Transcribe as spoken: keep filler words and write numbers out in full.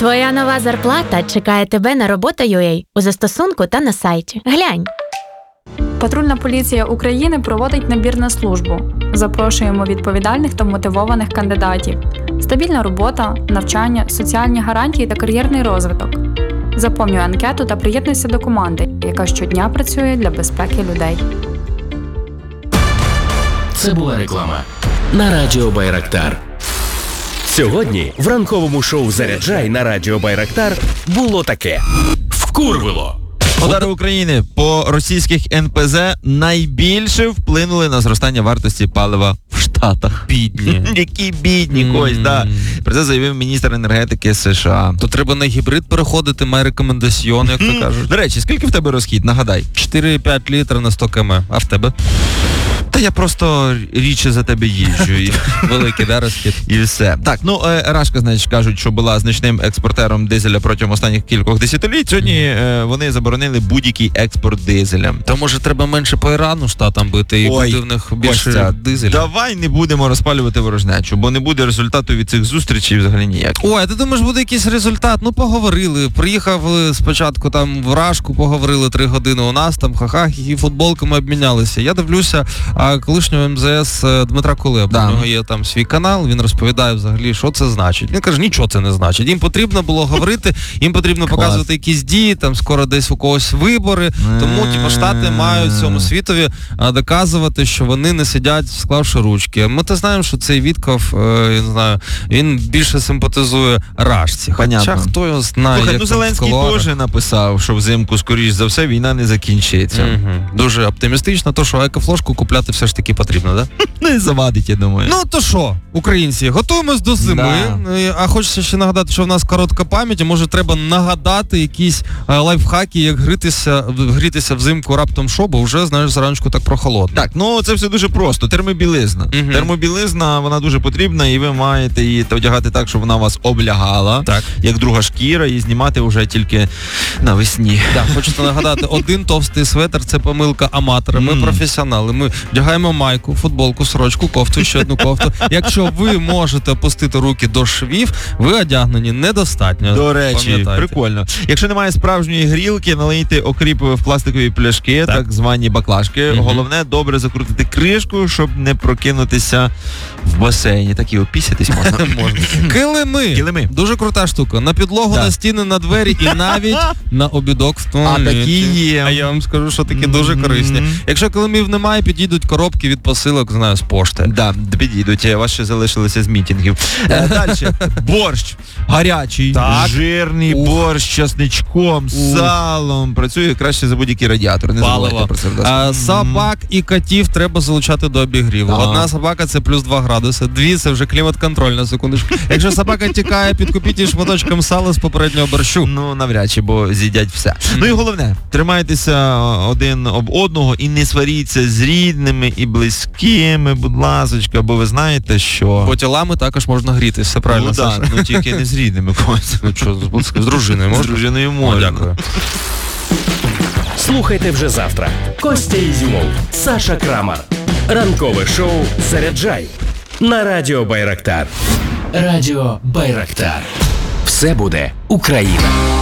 Твоя нова зарплата чекає тебе на робота.ua у застосунку та на сайті. Глянь. Патрульна поліція України проводить набір на службу. Запрошуємо відповідальних та мотивованих кандидатів. Стабільна робота, навчання, соціальні гарантії та кар'єрний розвиток. Заповнюй анкету та приєднуйся до команди, яка щодня працює для безпеки людей. Це була реклама на Радіо Байрактар. Сьогодні в ранковому шоу «Заряджай» на Радіо Байрактар було таке. Вкурвило! Удари України по російських ен пе зе найбільше вплинули на зростання вартості палива в Штатах. Бідні. Які бідні, mm. Кость, да. Про це заявив міністр енергетики США. То треба на гібрид переходити, має рекомендаціон, як то кажуть. До речі, скільки в тебе розхід? Нагадай. чотири-п'ять літрів на сто кілометрів. А в тебе? Та я просто рідше за тебе їжджу. І... Великий, да, розхід? І все. Так, ну, Рашка, значить, кажуть, що була значним експортером дизеля протягом останніх кількох десятиліть. Сьогодні е, вони заборонили будь-який експорт дизеля. То, може, треба менше по Ірану штатам бити і Ой, бути в них більше Костя, дизеля? Давай не будемо розпалювати ворожнечу, бо не буде результату від цих зустрічей взагалі ніяк. Ой, а ти думаєш, буде якийсь результат? Ну, поговорили. Приїхав спочатку там в Рашку, поговорили три години у нас, там ха-ха, і футболками обмінялися. Я дивлюся, а колишнього ем зе ес Дмитра Кулеба. Да. У нього є там свій канал, він розповідає взагалі, що це значить. Він каже, нічого це не значить. Їм потрібно було говорити, їм потрібно показувати якісь дії, там скоро десь у когось вибори. Тому, типу, Штати мають цьому світові а, доказувати, що вони не сидять, склавши ручки. Ми то знаємо, що цей Вітков, е, я не знаю, він більше симпатизує Рашці. Хоча Понятно. Хто його знає, Слухай, як ну там Зеленський теж написав, що взимку, скоріш за все, війна не закінчиться. Угу. Дуже оптимістично, то що екофлошку купляти все ж таки потрібно, да? Не завадить, я думаю. Ну то що, українці, готуємось до зими, Да. а хочеться ще нагадати, що в нас коротка пам'ять, а може треба нагадати якісь а, лайфхаки, як грітися, грітися взимку раптом що, бо вже, знаєш, зранку так прохолодно. Так, ну це все дуже просто. Термобілизна. Угу. Термобілизна, вона дуже потрібна, і ви маєте її одягати так, щоб вона вас облягала, так, як друга шкіра, і знімати вже тільки навесні. Так, хочете нагадати, один товстий светр – це помилка аматора. Ми mm. професіонали. Ми вдягаємо майку, футболку, сорочку, кофту, ще одну кофту. Якщо ви можете опустити руки до швів, ви одягнені недостатньо. До речі, прикольно. Якщо немає справжньої грілки, налийте окріп в пластикові пляшки, так, так звані баклажки. Mm-hmm. Головне, добре закрутити кришку, щоб не прокинутися в басейні. Так і опісятись можна. можна. Килими. Килими. Дуже крута штука. На підлогу, да. на стіни, на двері і навіть на обідок в туалеті. А такі є. А я вам скажу, що такі mm-hmm. дуже корисні. Якщо килимів немає, підійдуть коробки від посилок, знаю, з пошти. Да, підійдуть. У вас ще залишилися з мітингів. Далі. Борщ. Гарячий, так. жирний Ух. борщ з часничком, з салом. Працює краще за будь-який радіатор. Не забувайте про це. А, собак і котів треба залучати до обігріву. Ага. Одна собака – це плюс два градуси. Дві – це вже клімат-контроль, на секундочку. Якщо собака тікає, підкупіть її шматочком сала з попереднього борщу. Ну, навряд чи, бо з'їдять все. Mm-hmm. Ну і головне, тримайтеся один об одного і не сваріться з рідними і близькими, будь ласочка, бо ви знаєте, що... По тілами також можна грітися, все правильно, ну, Саша. Да, ну тільки не з рідними когось. Ну що, з дружиною можна? З дружиною можна. О, дякую. Слухайте вже завтра. Костя Ізюмов, Саша Крамар. Ранкове шоу «Заряджай» на Радіо Байрактар. Радіо Байрактар. Все буде Україна.